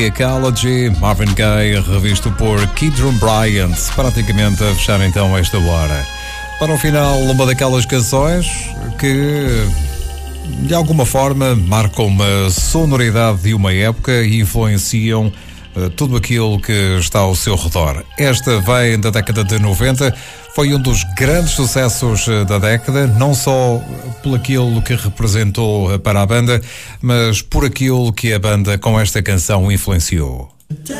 Ecology, Marvin Gaye, revisto por Kidron Bryant, praticamente a fechar então esta hora. Para o final, uma daquelas canções que de alguma forma marcam uma sonoridade de uma época e influenciam tudo aquilo que está ao seu redor. Esta vem da década de 90, foi um dos grandes sucessos da década, não só por aquilo que representou para a banda, mas por aquilo que a banda com esta canção influenciou.